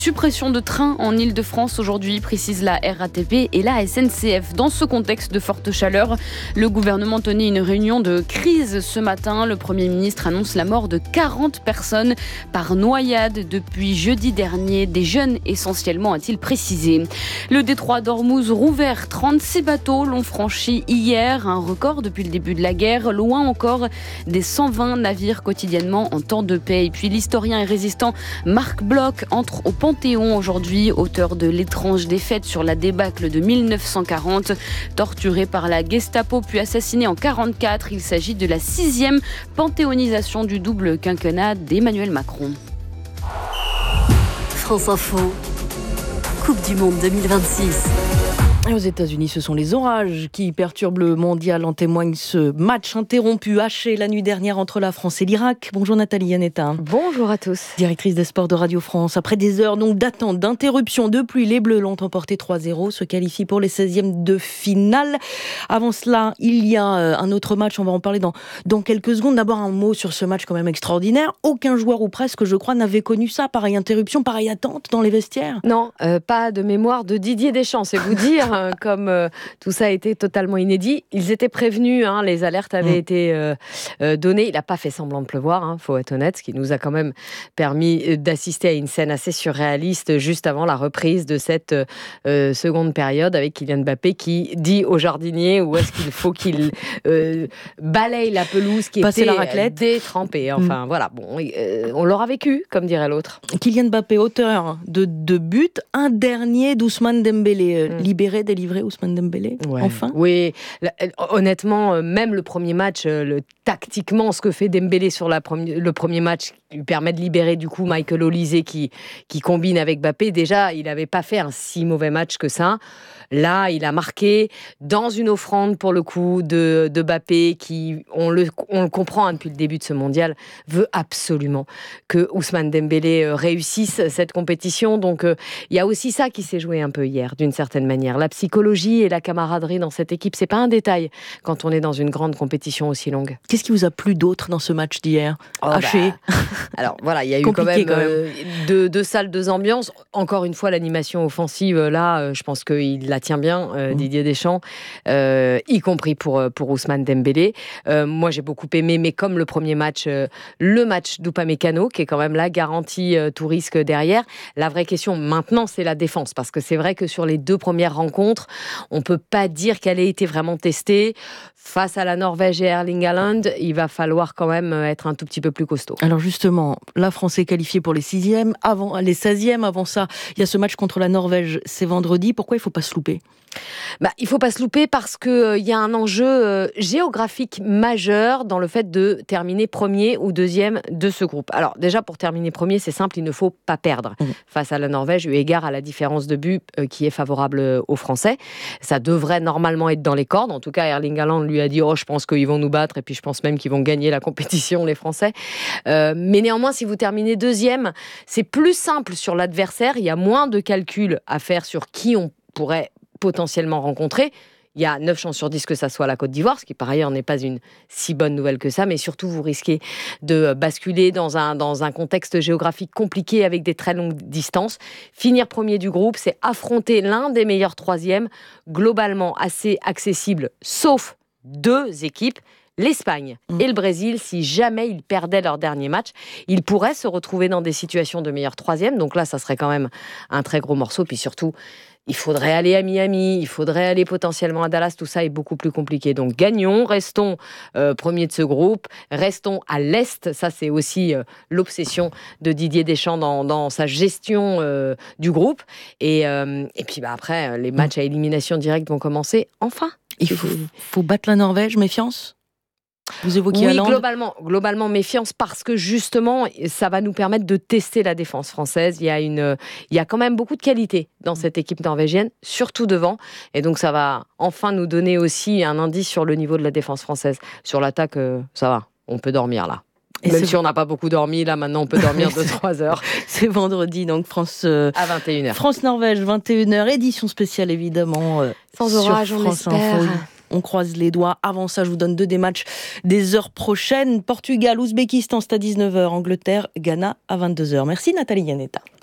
Suppression de trains en Île-de-France aujourd'hui, précise la RATP et la SNCF. Dans ce contexte de forte chaleur, le gouvernement tenait une réunion de crise ce matin. Le Premier ministre annonce la mort de 40 personnes par noyade depuis jeudi dernier. Des jeunes essentiellement, a-t-il précisé. Le détroit d'Ormuz rouvert. 36 bateaux l'ont franchi hier, un record depuis le début de la guerre. Loin encore des 120 navires quotidiennement en temps de paix. Et puis l'historien et résistant Marc Bloch entre au Panthéon aujourd'hui, auteur de L'étrange défaite sur la débâcle de 1940. Torturé par la Gestapo puis assassiné en 1944, il s'agit de la 6e panthéonisation du double quinquennat d'Emmanuel Macron. France Info, Coupe du Monde 2026. Et aux États-Unis, ce sont les orages qui perturbent le mondial. En témoigne ce match interrompu, haché la nuit dernière entre la France et l'Irak. Bonjour Nathalie Yanetta. Bonjour à tous. Directrice des sports de Radio France. Après des heures donc d'attente, d'interruption, de pluie, les Bleus l'ont emporté 3-0, se qualifient pour les 16e de finale. Avant cela, il y a un autre match, on va en parler dans quelques secondes. D'abord un mot sur ce match quand même extraordinaire. Aucun joueur ou presque, je crois, n'avait connu ça. Pareille interruption, pareille attente dans les vestiaires. Non, pas de mémoire de Didier Deschamps, c'est vous dire. Comme tout ça a été totalement inédit. Ils étaient prévenus, les alertes avaient été données. Il n'a pas fait semblant de pleuvoir, faut être honnête, ce qui nous a quand même permis d'assister à une scène assez surréaliste juste avant la reprise de cette seconde période avec Kylian Mbappé qui dit au jardinier où est-ce qu'il faut qu'il balaye la pelouse qui passer était la raclette. Détrempée. Enfin voilà, on l'aura vécu, comme dirait l'autre. Kylian Mbappé, auteur de 2 buts, un dernier d'Ousmane Dembélé, délivré Ousmane Dembélé, enfin. Oui, honnêtement, même le premier match, tactiquement, ce que fait Dembélé sur le premier match lui permet de libérer du coup Michael Olise qui combine avec Mbappé. Déjà, il n'avait pas fait un si mauvais match que ça. Là, il a marqué dans une offrande pour le coup de Mbappé qui, on le comprend depuis le début de ce mondial, veut absolument que Ousmane Dembélé réussisse cette compétition. Donc, il y a aussi ça qui s'est joué un peu hier, d'une certaine manière. La psychologie et la camaraderie dans cette équipe, c'est pas un détail quand on est dans une grande compétition aussi longue. Qu'est-ce qui vous a plu d'autre dans ce match d'hier ? Haché. Alors voilà, il y a eu quand même. Deux salles, 2 ambiances. Encore une fois, l'animation offensive, là, je pense qu'il la tient bien, Didier Deschamps, y compris pour Ousmane Dembélé. Moi, j'ai beaucoup aimé, mais comme le premier match, le match d'Upamecano, qui est quand même là, garantie tout risque derrière. La vraie question maintenant, c'est la défense, parce que c'est vrai que sur les 2 premières rencontres, on ne peut pas dire qu'elle ait été vraiment testée. Face à la Norvège et Erling Haaland, il va falloir quand même être un tout petit peu plus costaud. Alors justement, la France est qualifiée pour les 16e, les 16e. Avant ça, il y a ce match contre la Norvège, c'est vendredi. Pourquoi il ne faut pas se louper ? Il ne faut pas se louper parce qu'il y a un enjeu géographique majeur dans le fait de terminer premier ou deuxième de ce groupe. Alors déjà, pour terminer premier, c'est simple, il ne faut pas perdre face à la Norvège, eu égard à la différence de but qui est favorable aux Français. Ça devrait normalement être dans les cordes. En tout cas, Erling Haaland lui a dit « je pense qu'ils vont nous battre et puis je pense même qu'ils vont gagner la compétition, les Français ». Mais néanmoins, si vous terminez deuxième, c'est plus simple sur l'adversaire. Il y a moins de calculs à faire sur qui on pourrait potentiellement rencontrer. Il y a 9 chances sur 10 que ça soit la Côte d'Ivoire, ce qui par ailleurs n'est pas une si bonne nouvelle que ça, mais surtout vous risquez de basculer dans un contexte géographique compliqué avec des très longues distances. Finir premier du groupe, c'est affronter l'un des meilleurs 3e, globalement assez accessible, sauf 2 équipes, l'Espagne et le Brésil. Si jamais ils perdaient leur dernier match, ils pourraient se retrouver dans des situations de meilleur 3e, donc là ça serait quand même un très gros morceau, puis surtout il faudrait aller à Miami, il faudrait aller potentiellement à Dallas, tout ça est beaucoup plus compliqué. Donc gagnons, restons premiers de ce groupe, restons à l'Est, ça c'est aussi l'obsession de Didier Deschamps dans sa gestion du groupe. Et puis après, les matchs à élimination directe vont commencer enfin. Il faut battre la Norvège, méfiance ? Vous évoquiez Oui, Haaland. globalement méfiance parce que justement, ça va nous permettre de tester la défense française. Il y a quand même beaucoup de qualité dans cette équipe norvégienne, surtout devant. Et donc, ça va enfin nous donner aussi un indice sur le niveau de la défense française. Sur l'attaque, ça va, on peut dormir là. Même si on n'a pas beaucoup dormi, là maintenant on peut dormir 2-3 heures. C'est vendredi, donc France à 21h. France-Norvège, 21h, édition spéciale évidemment. Sans orage, sur on France espère. Info. On croise les doigts. Avant ça, je vous donne 2 des matchs des heures prochaines. Portugal, Ouzbékistan, c'est à 19h. Angleterre, Ghana à 22h. Merci Nathalie Yanetta.